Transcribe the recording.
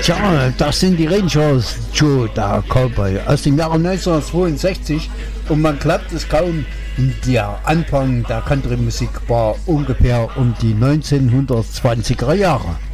Tja, das sind die Rangers, Joe, der Cowboy, aus dem Jahre 1962. Und man glaubt es kaum, der Anfang der Country-Musik war ungefähr um die 1920er Jahre.